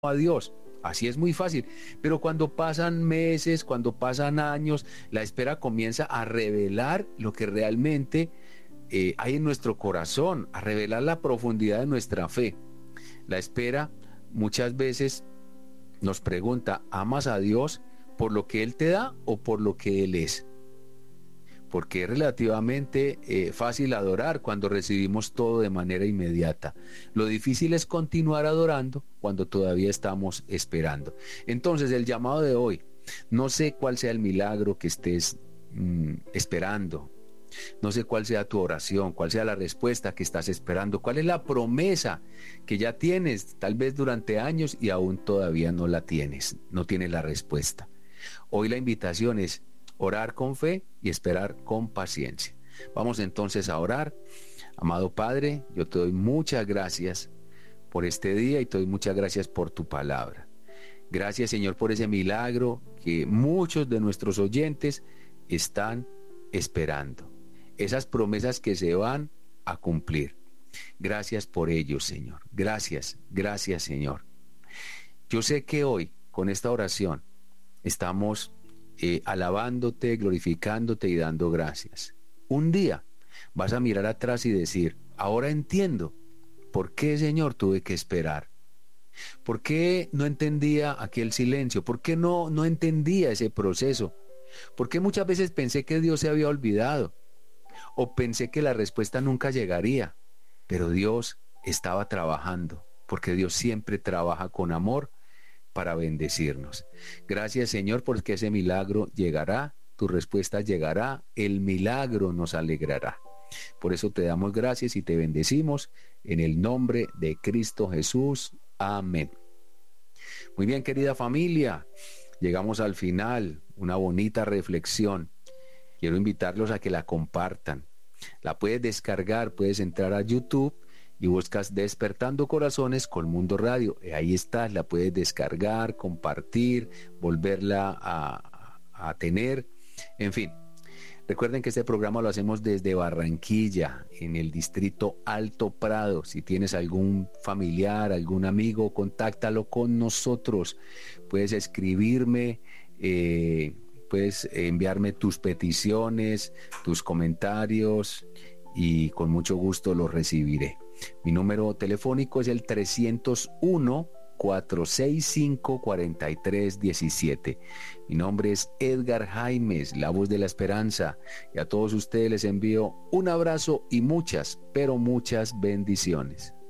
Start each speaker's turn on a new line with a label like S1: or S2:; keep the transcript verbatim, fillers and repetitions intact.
S1: a Dios. Así es muy fácil, pero cuando pasan meses, cuando pasan años, la espera comienza a revelar lo que realmente eh, hay en nuestro corazón, a revelar la profundidad de nuestra fe. La espera muchas veces nos pregunta, ¿amas a Dios por lo que Él te da o por lo que Él es? Porque es relativamente eh, fácil adorar cuando recibimos todo de manera inmediata. Lo difícil es continuar adorando cuando todavía estamos esperando. Entonces, el llamado de hoy, no sé cuál sea el milagro que estés mm, esperando, no sé cuál sea tu oración, cuál sea la respuesta que estás esperando, cuál es la promesa que ya tienes, tal vez durante años y aún todavía no la tienes, no tienes la respuesta. Hoy la invitación es orar con fe y esperar con paciencia. Vamos entonces a orar. Amado Padre, yo te doy muchas gracias por este día y te doy muchas gracias por tu palabra. Gracias, Señor, por ese milagro que muchos de nuestros oyentes están esperando. Esas promesas que se van a cumplir. Gracias por ello, Señor. Gracias, gracias, Señor. Yo sé que hoy, con esta oración, estamos eh, alabándote, glorificándote y dando gracias. Un día vas a mirar atrás y decir, ahora entiendo por qué, Señor, tuve que esperar. ¿Por qué no entendía aquel silencio? ¿Por qué no, no entendía ese proceso? ¿Por qué muchas veces pensé que Dios se había olvidado? O pensé que la respuesta nunca llegaría. Pero Dios estaba trabajando, porque Dios siempre trabaja con amor para bendecirnos. Gracias, Señor, porque ese milagro llegará, tu respuesta llegará, el milagro nos alegrará. Por eso te damos gracias y te bendecimos en el nombre de Cristo Jesús. Amén. Muy bien, querida familia, llegamos al final, una bonita reflexión. Quiero invitarlos a que la compartan. La puedes descargar, puedes entrar a YouTube y buscas Despertando Corazones con Mundo Radio. Ahí estás, la puedes descargar, compartir, volverla a, a tener. En fin, recuerden que este programa lo hacemos desde Barranquilla, en el distrito Alto Prado. Si tienes algún familiar, algún amigo, contáctalo con nosotros. Puedes escribirme, eh, puedes enviarme tus peticiones, tus comentarios y con mucho gusto los recibiré. Mi número telefónico es el trescientos uno, cuatrocientos sesenta y cinco, cuarenta y tres diecisiete. Mi nombre es Edgar Jaimes, la voz de la esperanza. Y a todos ustedes les envío un abrazo y muchas, pero muchas bendiciones.